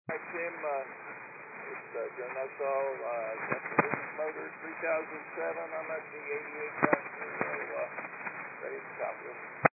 Hi, Tim. It's Joe Nussall. Got the Lucas Motors 3007. I'm at the 88,000.